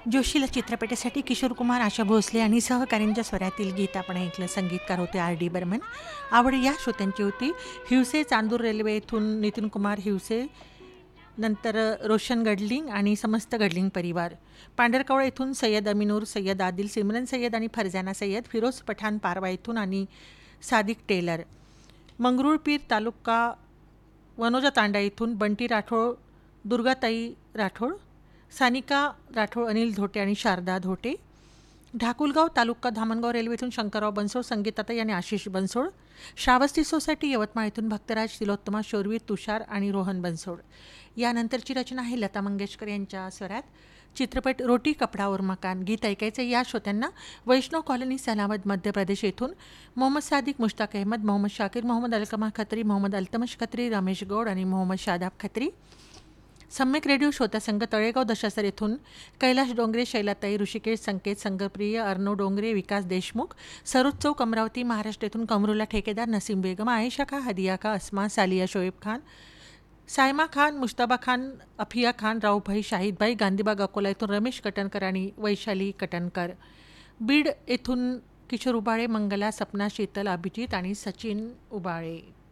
जोशीला चित्रपटासाठी किशोर कुमार, आशा भोसले आणि सहकाऱ्यांच्या स्वरातील गीत आपण ऐकलं. संगीतकार होते R.D. बर्मन. आवड या श्रोत्यांची होती. हिवसे चांदूर रेल्वे येथून नितीन कुमार हिवसे, नंतर रोशन गडलिंग आणि समस्त गडलिंग परिवार. पांढरकवडा येथून सय्यद अमिनूर, सय्यद आदिल, सिमरन सय्यद आणि फरजाना सय्यद. फिरोज पठाण पारवा येथून आणि सादिक टेलर. मंगरुळपीर तालुका वनोजा तांडा येथून बंटी राठोड, दुर्गाताई राठोड, सानिका राठोड, अनिल धोटे आणि शारदा धोटे. ढाकुलगाव तालुका धामणगाव रेल्वेतून शंकरराव बनसोड, संगीताताई आणि आशिष बनसोड. श्रावस्ती सोसायटी यवतमाळ येथून भक्तराज, तिलोत्तमा, शौर्वी, तुषार आणि रोहन बनसोड. यानंतरची रचना आहे लता मंगेशकर यांच्या स्वरात. चित्रपट रोटी कपडा और मकान. गीत ऐकायचं या श्रोत्यांना वैष्णव कॉलनी सलामत मध्य प्रदेश येथून मोहम्मद सादिक, मुश्ताक अहमद, मोहम्मद शाकिर, मोहम्मद अलकमा खत्री, मोहम्मद अल्तमश खत्री, रमेश गौड आणि मोहम्मद शादाब खत्री. सम्यक रेडिओ श्रोता संघ तळेगाव दशासर येथून कैलाश डोंगरे, शैलाताई, ऋषिकेश, संकेत, संगप्रिय, अर्णव डोंगरे, विकास देशमुख. सरोज चौक अमरावती महाराष्ट्र येथून कमरुल्ला ठेकेदार, नसीम बेगम, आयशा खा, हदिया खा, अस्मा, सालिया शोएब खान, सायमा खान, मुश्तबा खान, अफिया खान, रावभाई, शाहिदभाई. गांधीबाग अकोला येथून रमेश कटणकर आणि वैशाली कटणकर. बीड येथून किशोर उबाळे, मंगला, सपना, शीतल, अभिजित आणि सचिन उबाळे.